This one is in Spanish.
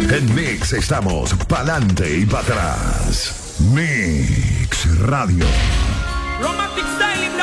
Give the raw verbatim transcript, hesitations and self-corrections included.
En Mix estamos pa'lante y para atrás. Mix Radio. Romantic style.